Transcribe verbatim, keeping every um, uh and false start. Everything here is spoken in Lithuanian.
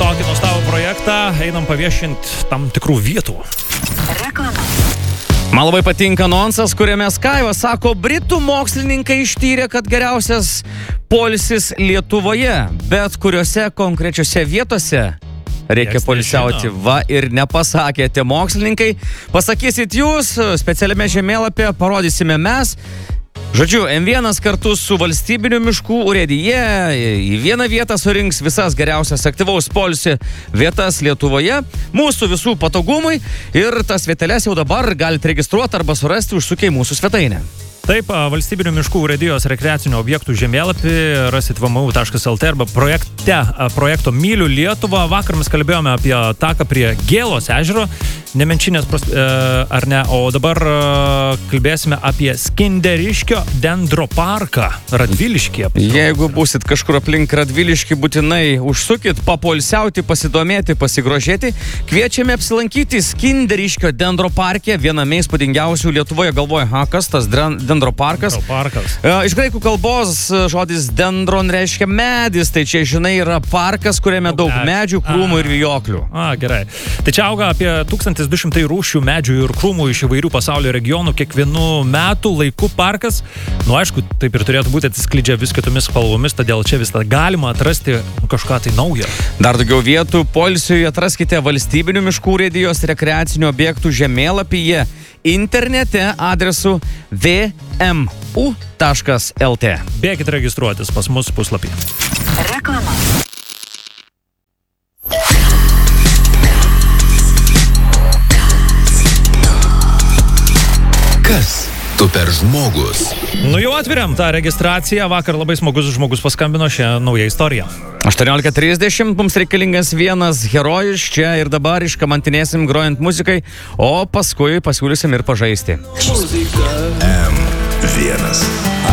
tokį nuostabų projektą, einam paviešinti tam tikrų vietų. Reklama. Man labai patinka anonsas, kuriame Skaiva sako, britų mokslininkai ištyrė, kad geriausias poilsis Lietuvoje, bet kuriuose konkrečiose vietose reikia poilsiauti. Va ir nepasakėte mokslininkai. Pasakysit jūs, specialiame žemėlapyje parodysime mes. Žodžiu, M vienas kartu su valstybiniu miškų urėdija į vieną vietą surinks visas geriausias aktyvaus poilsio vietas Lietuvoje, mūsų visų patogumui, ir tas vieteles jau dabar galite registruoti arba surasti užsukę į mūsų svetainę. Taip, valstybinių miškų urėdijos rekreacinių objektų žemėlapį rasit v m u taškas l t arba projekte, projekto Myliu Lietuvą. Vakar mes kalbėjome apie taką prie Gėlos ežero, Nemenčinės, ar ne, o dabar kalbėsime apie Skinderiškio dendroparką Radviliškyje. Jeigu būsit kažkur aplink Radviliškį, būtinai užsukit, papoilsiauti, pasidomėti, pasigrožėti. Kviečiame apsilankyti Skinderiškio dendroparke, viename įspūdingiausių Lietuvoje. Galvoja, ha, kas tas dendroparkas? Dendroparkas. Iš graikų kalbos žodis dendron reiškia medis, tai čia, žinai, yra parkas, kuriame daug medžių, krūmų ir vijoklių. A, gerai. Tai čia auga apie tūkstantis du šimtai rūšių medžių ir krūmų iš įvairių pasaulio regionų kiekvienų metų laikų parkas. Nu, aišku, taip ir turėtų būti atsiskleidžia vis kitomis spalvomis, todėl čia vis galima atrasti kažką tai naujo. Dar daugiau vietų poilsiui atraskite valstybinių miškų urėdijos rekreacinių objektų žemėlapyje internete adresu v m u taškas l t. Bėkit registruotis pas mus puslapį. Reklama. Kas tu per žmogus? Nu jau atveriam tą registraciją. Vakar labai smagus žmogus paskambino šią naują istoriją. aštuoniolika trisdešimt mums reikalingas vienas herojus čia ir dabar iškamantinėsim grojant muzikai, o paskui pasiūlysim ir pažaisti. M vienas.